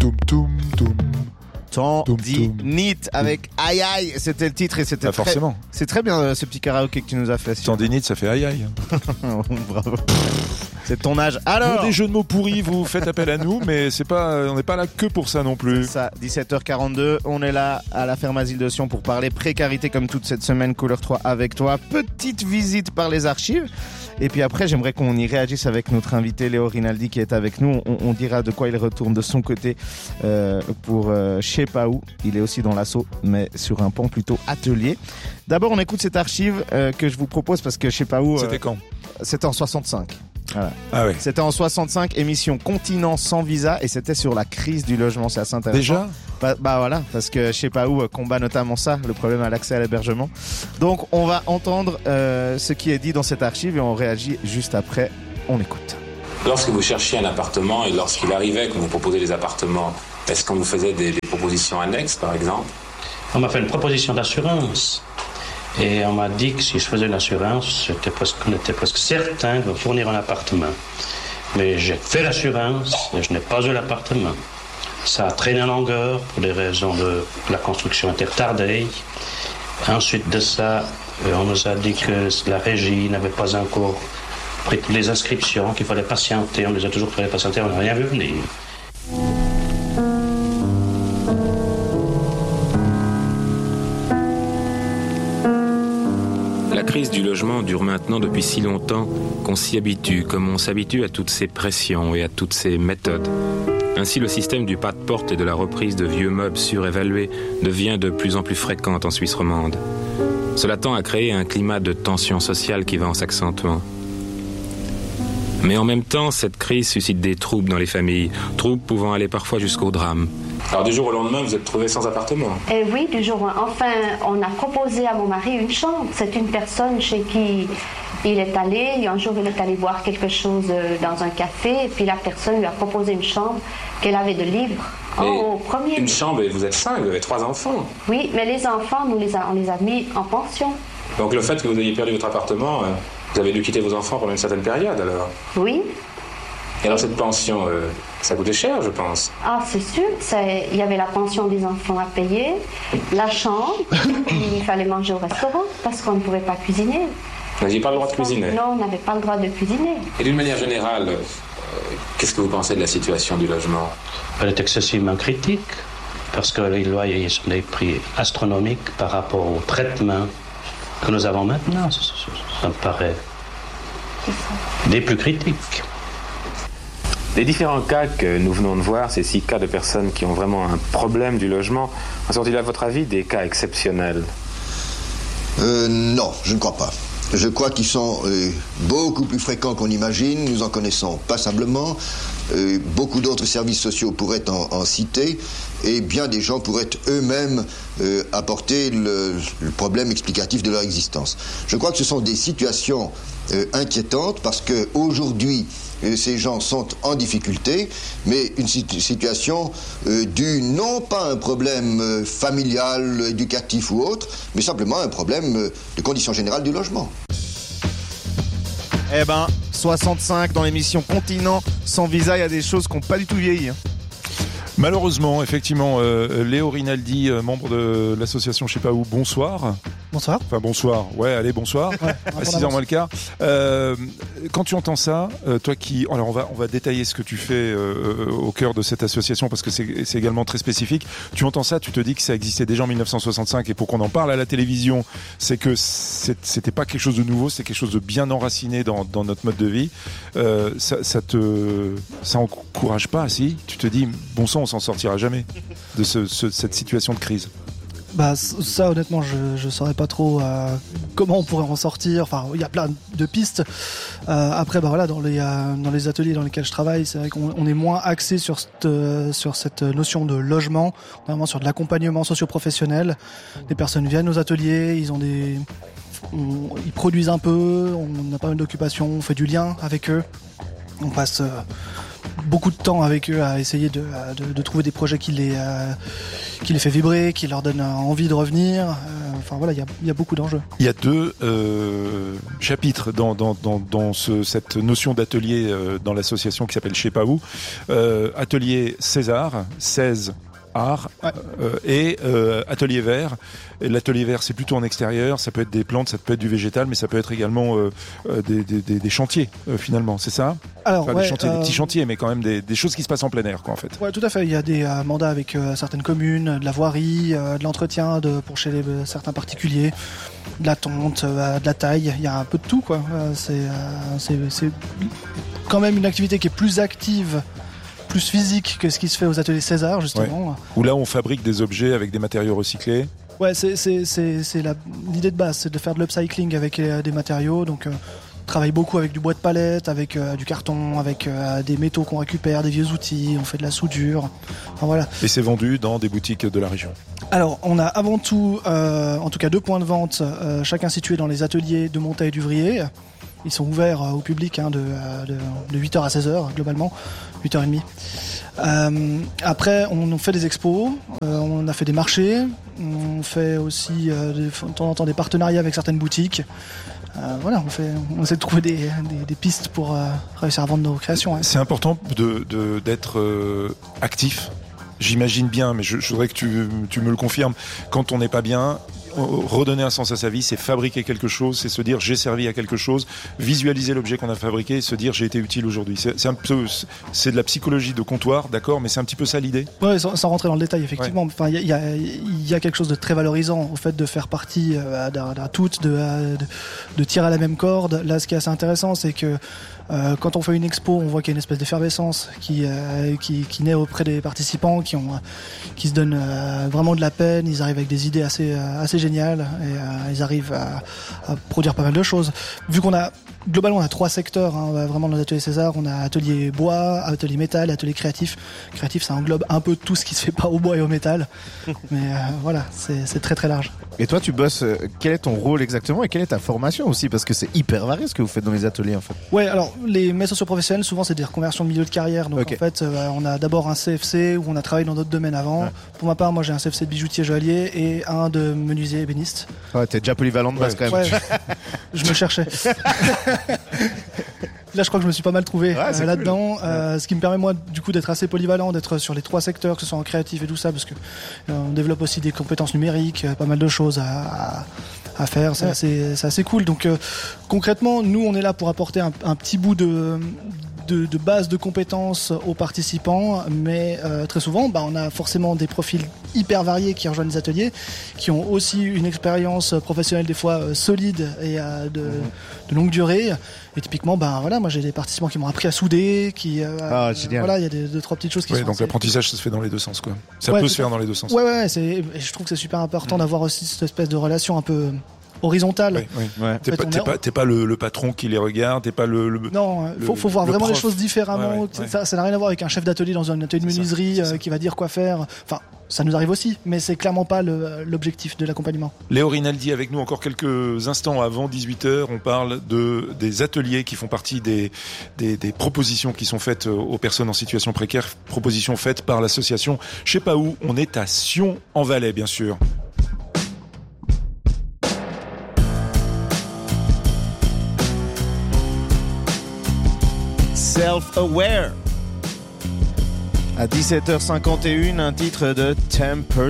Tendinite avec Aïe Aïe, c'était le titre et c'était forcément. C'est très bien ce petit karaoké que tu nous as fait. Tendinite, ça fait aïe aïe. Bravo. C'est ton âge. Alors, des jeux de mots pourris, vous faites appel à nous, mais on n'est pas là que pour ça non plus. C'est ça, 17h42, on est là à la ferme Asile de Sion pour parler précarité comme toute cette semaine, Couleur 3 avec toi. Petite visite par les archives. Et puis après, j'aimerais qu'on y réagisse avec notre invité Léo Rinaldi qui est avec nous. On dira de quoi il retourne de son côté pour Je sais pas où. Il est aussi dans l'assaut, mais sur un pan plutôt atelier. D'abord, on écoute cette archive que je vous propose parce que Je sais pas où. C'était quand ? C'était en 65. Voilà. Ah oui. C'était en 65, émission Continent sans visa, et c'était sur la crise du logement. C'est assez intéressant. Déjà ? Bah voilà, parce que Je sais pas où combat notamment ça, le problème à l'accès à l'hébergement. Donc on va entendre ce qui est dit dans cette archive et on réagit juste après. On écoute. Lorsque vous cherchiez un appartement et lorsqu'il arrivait qu'on vous proposait des appartements, est-ce qu'on vous faisait des propositions annexes par exemple ? On m'a fait une proposition d'assurance. Et on m'a dit que si je faisais une assurance, on était presque certain de me fournir un appartement. Mais j'ai fait l'assurance et je n'ai pas eu l'appartement. Ça a traîné en longueur pour des raisons de la construction était retardée. Ensuite de ça, on nous a dit que la régie n'avait pas encore pris toutes les inscriptions, qu'il fallait patienter. On nous a toujours fait patienter, on n'a rien vu venir. La crise du logement dure maintenant depuis si longtemps qu'on s'y habitue, comme on s'habitue à toutes ces pressions et à toutes ces méthodes. Ainsi, le système du pas de porte et de la reprise de vieux meubles surévalués devient de plus en plus fréquent en Suisse romande. Cela tend à créer un climat de tension sociale qui va en s'accentuant. Mais en même temps, cette crise suscite des troubles dans les familles, troubles pouvant aller parfois jusqu'au drame. Alors du jour au lendemain, vous êtes trouvé sans appartement ? Oui, du jour au lendemain. Enfin, on a proposé à mon mari une chambre. C'est une personne chez qui il est allé. Et un jour, il est allé boire quelque chose dans un café. Et puis la personne lui a proposé une chambre qu'elle avait de libre. Au premier. Une chambre, et vous êtes 5, vous avez 3 enfants. Oui, mais les enfants, on les a mis en pension. Donc le fait que vous ayez perdu votre appartement, vous avez dû quitter vos enfants pendant une certaine période alors ? Oui. Et alors cette pension, ça coûtait cher, je pense. Ah, c'est sûr. Il y avait la pension des enfants à payer, la chambre, il fallait manger au restaurant parce qu'on ne pouvait pas cuisiner. Vous n'aviez pas le droit de cuisiner ? Non, on n'avait pas le droit de cuisiner. Et d'une manière générale, qu'est-ce que vous pensez de la situation du logement ? Elle est excessivement critique parce que les loyers sont des prix astronomiques par rapport au traitement que nous avons maintenant. Ça me paraît des plus critiques. Les différents cas que nous venons de voir, ces 6 cas de personnes qui ont vraiment un problème du logement, sont-ils à votre avis des cas exceptionnels ? Non, je ne crois pas. Je crois qu'ils sont beaucoup plus fréquents qu'on imagine. Nous en connaissons passablement. Beaucoup d'autres services sociaux pourraient en citer. Et bien des gens pourraient eux-mêmes apporter le problème explicatif de leur existence. Je crois que ce sont des situations inquiétantes parce qu'aujourd'hui, ces gens sont en difficulté, mais une situation due non pas à un problème familial, éducatif ou autre, mais simplement un problème de conditions générales du logement. Eh ben, 65 dans l'émission Continent sans visa, il y a des choses qui n'ont pas du tout vieilli. Malheureusement, effectivement, Léo Rinaldi, membre de l'association Je sais pas où, bonsoir. Bonsoir. Enfin bonsoir, ouais, allez, bonsoir. À 6h moins le quart. Quand tu entends ça, toi qui... Alors on va détailler ce que tu fais au cœur de cette association parce que c'est également très spécifique. Tu entends ça, tu te dis que ça existait déjà en 1965 et pour qu'on en parle à la télévision, c'est que c'était pas quelque chose de nouveau, c'est quelque chose de bien enraciné dans notre mode de vie. Ça encourage pas, si tu te dis, bon sang, on s'en sortira jamais de cette situation de crise. Bah ça honnêtement je saurais pas trop comment on pourrait en sortir. Enfin il y a plein de pistes. Après bah voilà dans les ateliers dans lesquels je travaille, c'est vrai qu'on est moins axé sur cette notion de logement, vraiment sur de l'accompagnement socio-professionnel. Les personnes viennent aux ateliers, ils produisent un peu, on a pas mal d'occupations, on fait du lien avec eux. On passe beaucoup de temps avec eux à essayer de trouver des projets qui les fait vibrer, qui leur donnent envie de revenir. Enfin voilà, il y a beaucoup d'enjeux. Il y a 2 chapitres dans cette notion d'atelier dans l'association qui s'appelle Je sais pas où. Atelier César, 16 art, et atelier vert. Et l'atelier vert, c'est plutôt en extérieur, ça peut être des plantes, ça peut être du végétal, mais ça peut être également des chantiers finalement, c'est ça? Alors, des petits chantiers, mais quand même des choses qui se passent en plein air, quoi, en fait. Ouais, tout à fait. Il y a des mandats avec certaines communes, de la voirie, de l'entretien pour chez certains particuliers, de la tonte, de la taille. Il y a un peu de tout, quoi. C'est quand même une activité qui est plus active, plus physique que ce qui se fait aux ateliers César, justement. Ouais. Où là, on fabrique des objets avec des matériaux recyclés. Ouais, c'est l'idée de base, c'est de faire de l'upcycling avec des matériaux. Donc, on travaille beaucoup avec du bois de palette, avec du carton, avec des métaux qu'on récupère, des vieux outils, on fait de la soudure. Enfin, voilà. Et c'est vendu dans des boutiques de la région. Alors, on a avant tout, en tout cas 2 points de vente, chacun situé dans les ateliers de Montaix et d'Uvrier. Ils sont ouverts au public de 8h à 16h, globalement, 8h30. Après, on fait des expos, on a fait des marchés, on fait aussi de temps en temps des partenariats avec certaines boutiques. Voilà, on essaie de trouver des pistes pour réussir à vendre nos créations. Ouais. C'est important d'être actif. J'imagine bien, mais je voudrais que tu me le confirmes. Quand on n'est pas bien, redonner un sens à sa vie, c'est fabriquer quelque chose, c'est se dire j'ai servi à quelque chose, visualiser l'objet qu'on a fabriqué et se dire j'ai été utile aujourd'hui. C'est de la psychologie de comptoir, d'accord, mais c'est un petit peu ça l'idée. Ouais, sans rentrer dans le détail, effectivement. Ouais. Enfin, il y a quelque chose de très valorisant au fait de faire partie d'un tout, de tirer à la même corde. Là, ce qui est assez intéressant, c'est que quand on fait une expo, on voit qu'il y a une espèce d'effervescence qui naît auprès des participants, qui se donnent vraiment de la peine. Ils arrivent avec des idées assez géniales et ils arrivent à produire pas mal de choses. Vu qu'on a globalement on a 3 secteurs, vraiment dans l'atelier César, on a atelier bois, atelier métal, atelier créatif. Créatif, ça englobe un peu tout ce qui se fait pas au bois et au métal, mais voilà, c'est très très large. Et toi, tu bosses, quel est ton rôle exactement et quelle est ta formation aussi? Parce que c'est hyper varié ce que vous faites dans les ateliers, en fait. Ouais, alors, les maîtres socio-professionnels, souvent, c'est des reconversions de milieu de carrière. Donc, en fait, on a d'abord un CFC où on a travaillé dans d'autres domaines avant. Ouais. Pour ma part, moi, j'ai un CFC de bijoutier joaillier et un de menuisier ébéniste. Ouais, t'es déjà polyvalent de base, quand même. Ouais, je me cherchais. Là, je crois que je me suis pas mal trouvé là-dedans, cool. Ce qui me permet moi du coup d'être assez polyvalent, d'être sur les 3 secteurs, que ce soit en créatif et tout ça, parce que on développe aussi des compétences numériques, pas mal de choses à faire. C'est assez cool. Donc concrètement, nous, on est là pour apporter un petit bout de base de compétences aux participants, mais très souvent, on a forcément des profils hyper variés qui rejoignent les ateliers, qui ont aussi une expérience professionnelle des fois solide et de longue durée. Et typiquement, voilà, moi j'ai des participants qui m'ont appris à souder, voilà, il y a 2-3 petites choses qui sont. Donc l'apprentissage, ça se fait dans les 2 sens, quoi. Ça peut se faire dans les 2 sens. Ouais, et je trouve que c'est super important d'avoir aussi cette espèce de relation un peu horizontale. Oui. T'es pas le patron qui les regarde, t'es pas le non, faut voir vraiment les choses différemment. Ça n'a rien à voir avec un chef d'atelier dans un atelier de menuiserie qui va dire quoi faire. Enfin, ça nous arrive aussi, mais c'est clairement pas l'objectif de l'accompagnement. Léo Rinaldi avec nous encore quelques instants avant 18h. On parle des ateliers qui font partie des propositions qui sont faites aux personnes en situation précaire, propositions faites par l'association Je sais pas où. On est à Sion en Valais, bien sûr. Self-Aware. À 17h51, un titre de Temper